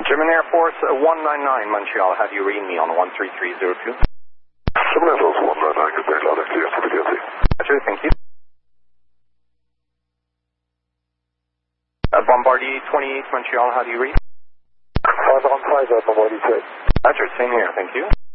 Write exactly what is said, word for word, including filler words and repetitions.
German Air Force uh, one nine nine, Montreal, have you read me on one three three zero two? German Air Force one nine nine, good day, loud and clear, for the D L T. Roger, thank you. Uh, Bombardier twenty-eight, Montreal, how do you read? five on five, uh, Bombardier two. Roger, same here, thank you.